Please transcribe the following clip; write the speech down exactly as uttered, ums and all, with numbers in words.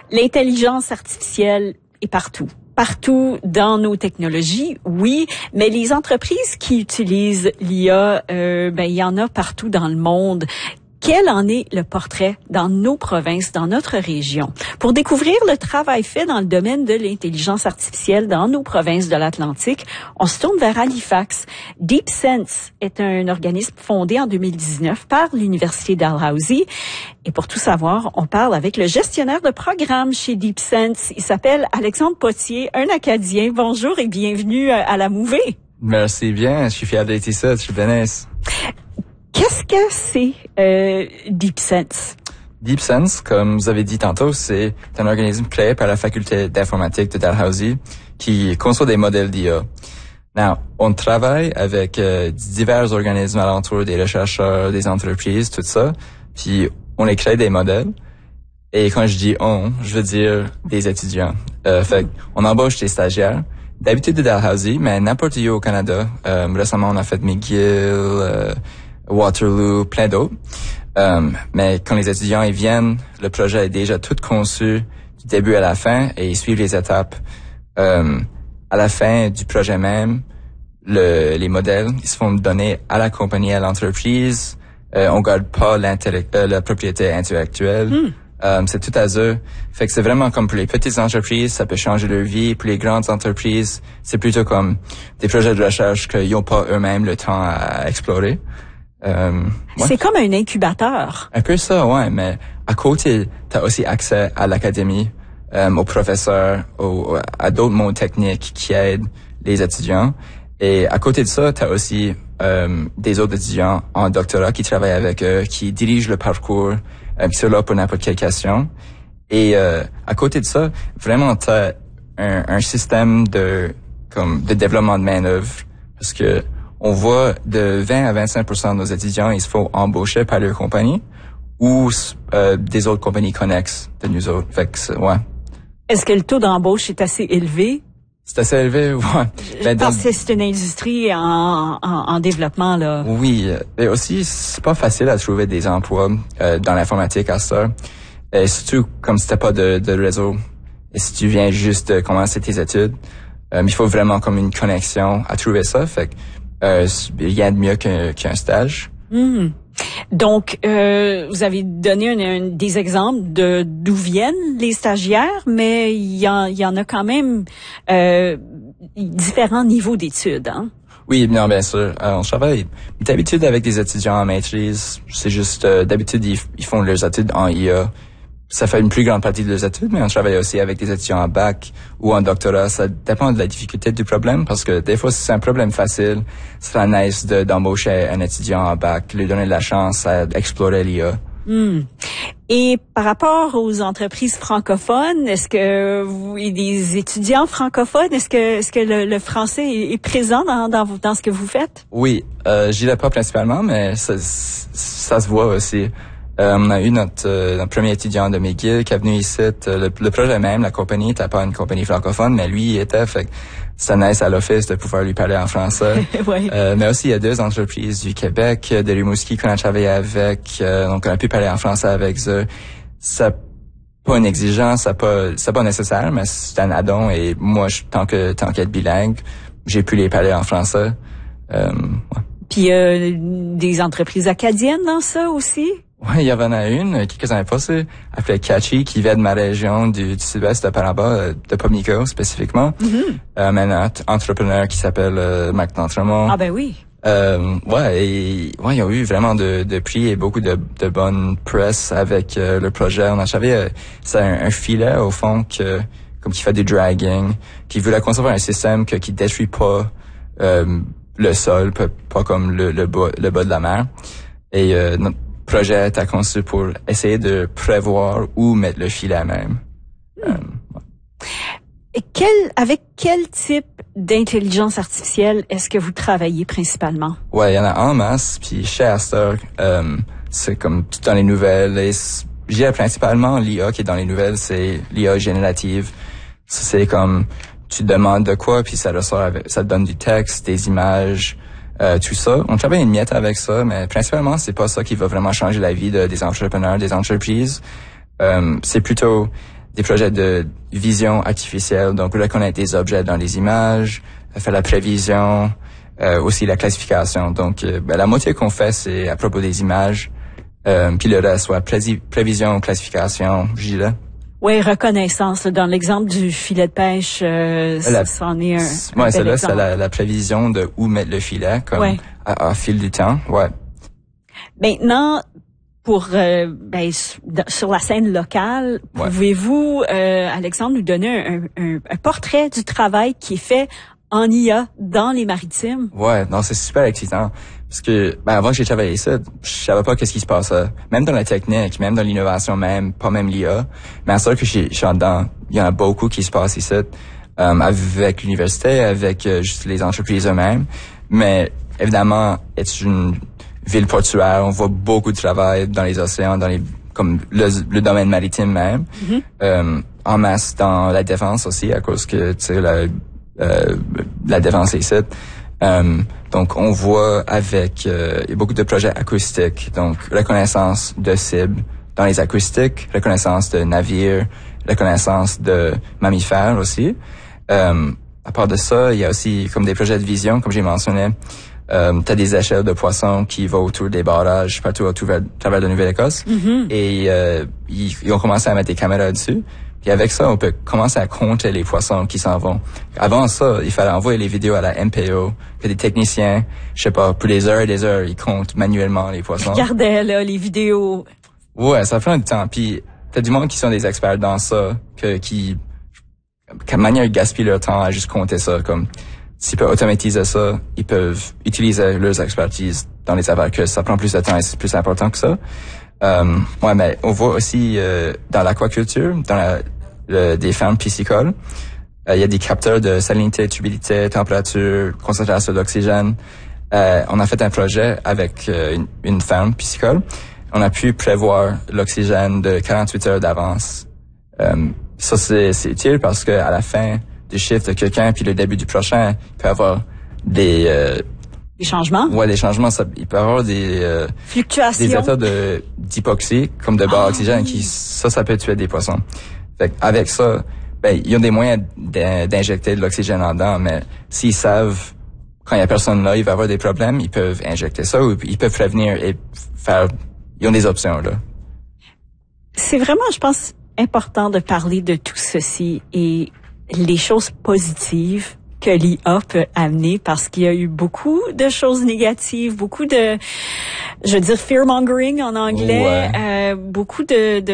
L'intelligence artificielle est partout. Partout dans nos technologies, oui, mais les entreprises qui utilisent l'I A, euh, ben il y en a partout dans le monde. Quel en est le portrait dans nos provinces, dans notre région? Pour découvrir le travail fait dans le domaine de l'intelligence artificielle dans nos provinces de l'Atlantique, on se tourne vers Halifax. DeepSense est un organisme fondé en deux mille dix-neuf par l'Université Dalhousie. Et pour tout savoir, on parle avec le gestionnaire de programme chez DeepSense. Il s'appelle Alexandre Potier, un Acadien. Bonjour et bienvenue à la Mouvée. Merci bien, je suis fier d'être ici, je suis Vanessa. Qu'est-ce que c'est euh, DeepSense? DeepSense, comme vous avez dit tantôt, c'est un organisme créé par la faculté d'informatique de Dalhousie qui conçoit des modèles d'I A. Now, on travaille avec euh, divers organismes alentour, des chercheurs, des entreprises, tout ça, puis on les crée des modèles. Et quand je dis on, je veux dire des étudiants. Euh, fait on embauche des stagiaires, d'habitude de Dalhousie, mais n'importe où au Canada. Euh, récemment, on a fait McGill, euh, Waterloo, plein d'autres. Um, mais quand les étudiants ils viennent, le projet est déjà tout conçu du début à la fin et ils suivent les étapes. Um, à la fin du projet même, le, les modèles ils se font donner à la compagnie, à l'entreprise. Euh, on garde pas l'intellect, euh, la propriété intellectuelle. Mm. Um, c'est tout à eux. Fait que c'est vraiment comme pour les petites entreprises, ça peut changer leur vie. Pour les grandes entreprises, c'est plutôt comme des projets de recherche qu'ils n'ont pas eux-mêmes le temps à explorer. Euh, ouais. C'est comme un incubateur. Un peu ça, ouais, mais à côté, t'as aussi accès à l'académie, euh, aux professeurs, aux, à d'autres mots techniques qui aident les étudiants. Et à côté de ça, t'as aussi euh, des autres étudiants en doctorat qui travaillent avec eux, qui dirigent le parcours, euh, qui sont là pour n'importe quelle question. Et euh, à côté de ça, vraiment, t'as un, un système de comme de développement de main-d'œuvre, parce que on voit de vingt à vingt-cinq pour cent de nos étudiants, ils se font embaucher par leur compagnie ou euh, des autres compagnies connexes de nous autres. Fait que, ouais. Est-ce que le taux d'embauche est assez élevé? C'est assez élevé, ouais. Je pense que c'est une industrie en, en, en développement, là. Oui. Et aussi, c'est pas facile à trouver des emplois euh, dans l'informatique à ça. Et surtout, comme si t'as pas de, de réseau. Et si tu viens juste de commencer tes études, euh, il faut vraiment comme une connexion à trouver ça. Fait que Euh, rien de mieux qu'un, qu'un stage. Mmh. Donc, euh, vous avez donné un, un, des exemples de d'où viennent les stagiaires, mais il y en, y en a quand même euh, différents niveaux d'études, hein? Oui, non, bien sûr. Euh, on travaille d'habitude avec des étudiants en maîtrise. C'est juste, euh, d'habitude, ils, ils font leurs études en I A. Ça fait une plus grande partie de leurs études, mais on travaille aussi avec des étudiants en bac ou en doctorat. Ça dépend de la difficulté du problème, parce que des fois, si c'est un problème facile, c'est très nice de, d'embaucher un étudiant en bac, lui donner de la chance à explorer l'I A. Mm. Et par rapport aux entreprises francophones, est-ce que vous, et des étudiants francophones, est-ce que, est-ce que le, le français est, est présent dans, dans, dans ce que vous faites? Oui, euh, je dirais pas principalement, mais ça, ça se voit aussi. Euh, on a eu notre, euh, notre premier étudiant de McGill qui est venu ici. Le, le projet même, la compagnie, t'as pas une compagnie francophone, mais lui, il était, fait que c'est nice à l'office de pouvoir lui parler en français. Oui. euh, mais aussi, il y a deux entreprises du Québec, de Rimouski qu'on a travaillé avec, euh, donc on a pu parler en français avec eux. C'est pas une exigence, c'est pas, c'est pas nécessaire, mais c'est un add-on, et moi, je, tant que, tant qu'être bilingue, j'ai pu les parler en français. Euh, ouais. Puis, euh, des entreprises acadiennes dans ça aussi? Oui, il y en a une, quelques années passées, appelée Catchy, qui vient de ma région du, du sud-ouest de Paraba, de Pubnico spécifiquement. Mm-hmm. Euh, mais un entrepreneur qui s'appelle euh, Marc D'Entremont. Ah ben oui. Euh, ouais, et ouais, ils ont eu vraiment de, de prix et beaucoup de, de bonne presse avec euh, le projet. On a savait, euh, c'est un, un filet au fond que, comme qui fait du dragging, qui voulait concevoir un système que, qui détruit pas euh, le sol, pas, pas comme le, le, bas, le bas de la mer. Et euh, notre projet est conçu pour essayer de prévoir où mettre le filet même. Hmm. Euh, ouais. Et quel, avec quel type d'intelligence artificielle est-ce que vous travaillez principalement? Ouais, il y en a en masse. Puis chez Astor, euh, c'est comme tout dans les nouvelles. Et je dirais principalement l'I A qui est dans les nouvelles, c'est l'I A générative. C'est comme tu demandes de quoi, puis ça ressort avec, ça te donne du texte, des images. Euh, tout ça. On travaille une miette avec ça, mais principalement, c'est pas ça qui va vraiment changer la vie de, des entrepreneurs, des entreprises. Euh, c'est plutôt des projets de vision artificielle, donc reconnaître des objets dans les images, faire la prévision, euh, aussi la classification. Donc, euh, ben, la moitié qu'on fait, c'est à propos des images, euh, puis le reste, soit pré- prévision, classification, je dirais. Oui, reconnaissance. Dans l'exemple du filet de pêche, euh, la, c'en est un, un ouais, bel c'est là, exemple. c'est la, la prévision de où mettre le filet, comme ouais. à, à fil du temps. Ouais. Maintenant, pour euh, ben, sur la scène locale, ouais. pouvez-vous, euh, Alexandre, nous donner un, un, un portrait du travail qui est fait en I A dans les maritimes? Ouais, non, c'est super excitant. Parce que, ben, avant que j'ai travaillé ça, je savais pas qu'est-ce qui se passait. Même dans la technique, même dans l'innovation même, pas même l'I A. Mais à ça que je suis en dedans, il y en a beaucoup qui se passent ici, euh, avec l'université, avec euh, juste les entreprises eux-mêmes. Mais, évidemment, est une ville portuaire, on voit beaucoup de travail dans les océans, dans les, comme le, le domaine maritime même. Mm-hmm. Euh, en masse dans la défense aussi, à cause que, tu sais, la, euh, la défense est ici. Um, donc, on voit avec euh, il y a beaucoup de projets acoustiques, donc reconnaissance de cibles dans les acoustiques, reconnaissance de navires, reconnaissance de mammifères aussi. Um, à part de ça, il y a aussi comme des projets de vision, comme j'ai mentionné. Um, t'as des échelles de poissons qui vont autour des barrages partout autour à travers de Nouvelle-Écosse, mm-hmm. et euh, ils, ils ont commencé à mettre des caméras dessus. Et avec ça, on peut commencer à compter les poissons qui s'en vont. Avant ça, il fallait envoyer les vidéos à la M P O, que des techniciens, je sais pas, pour des heures et des heures, ils comptent manuellement les poissons. Regardez là les vidéos. Ouais, ça prend du temps. Puis t'as du monde qui sont des experts dans ça, que qui, de manière ils gaspillent leur temps à juste compter ça. Comme s'ils peuvent automatiser ça, ils peuvent utiliser leurs expertises dans les affaires, que ça prend plus de temps et c'est plus important que ça. Um, ouais, mais on voit aussi euh, dans l'aquaculture, dans la, le, des fermes piscicoles, il euh, y a des capteurs de salinité, turbidité, température, concentration d'oxygène. Euh, on a fait un projet avec euh, une, une ferme piscicole. On a pu prévoir l'oxygène de quarante-huit heures d'avance. Um, ça, c'est, c'est utile parce que à la fin du shift de quelqu'un puis le début du prochain, il peut y avoir des... Euh, Des changements? Ouais, des changements. Ça, il peut y avoir des... Euh, Fluctuations. Des états de, d'hypoxie, comme de bas ah, oxygène, oui. qui, ça, ça peut tuer des poissons. Fait avec ça, ben, ils ont des moyens d'injecter de l'oxygène en dedans, mais s'ils savent, quand il y a personne là, il va y avoir des problèmes, ils peuvent injecter ça, ou ils peuvent prévenir et faire, ils ont des options, là. C'est vraiment, je pense, important de parler de tout ceci et les choses positives que l'I A peut amener, parce qu'il y a eu beaucoup de choses négatives, beaucoup de, je veux dire, fear-mongering en anglais, ouais. euh, beaucoup de, de